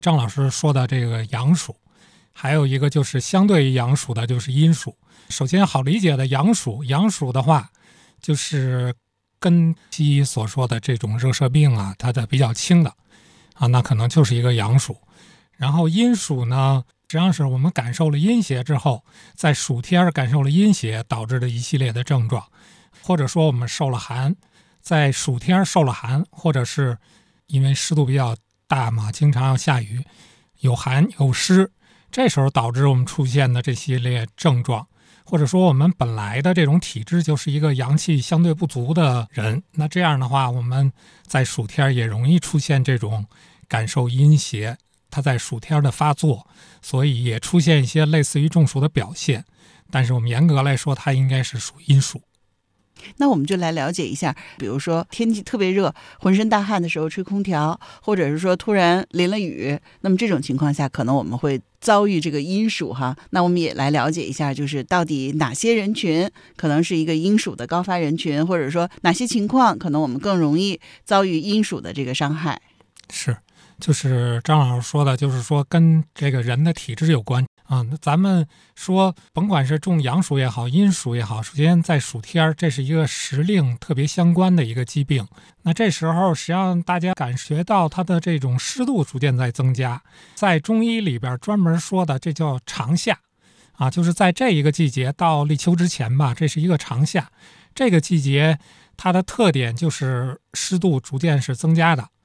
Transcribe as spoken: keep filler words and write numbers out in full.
张老师说的这个阳暑，还有一个就是相对于阳暑的就是阴暑。首先好理解的阳暑，阳暑的话就是跟西医所说的这种热射病啊，它的比较轻的啊，那可能就是一个阳暑。然后阴暑呢，实际上是我们感受了阴邪之后，在暑天感受了阴邪导致的一系列的症状，或者说我们受了寒，在暑天受了寒，或者是因为湿度比较大嘛，经常要下雨，有寒有湿，这时候导致我们出现的这系列症状，或者说我们本来的这种体质就是一个阳气相对不足的人，那这样的话我们在暑天也容易出现这种感受阴邪，它在暑天的发作，所以也出现一些类似于中暑的表现，但是我们严格来说它应该是属阴暑。 那我们就来了解一下，比如说天气特别热，浑身大汗的时候吹空调，或者是说突然淋了雨，那么这种情况下可能我们会遭遇这个阴暑哈。那我们也来了解一下，就是到底哪些人群可能是一个阴暑的高发人群，或者说哪些情况可能我们更容易遭遇阴暑的这个伤害。 是，就是张老师说的，就是说跟这个人的体质有关啊。那咱们说甭管是中阳暑也好，阴暑也好，首先在暑天这是一个时令特别相关的一个疾病，那这时候实际上大家感觉到它的这种湿度逐渐在增加，在中医里边专门说的这叫长夏啊，就是在这一个季节到立秋之前吧，这是一个长夏。这个季节它的特点就是湿度逐渐是增加的